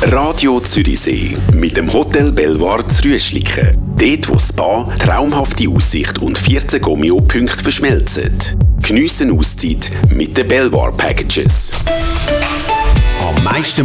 Radio Zürichsee mit dem Hotel Belvoir zu Rüeschlicken. Dort, wo Spa, traumhafte Aussicht und 14 Gomeo-Punkte verschmelzen. Geniessen Auszeit mit den Belvoir Packages. Am meisten